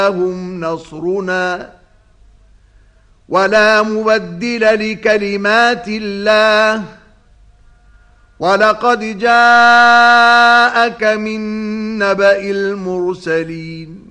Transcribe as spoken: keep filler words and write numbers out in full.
هم نصرنا ولا مبدل لكلمات الله ولقد جاءك من نبأ المرسلين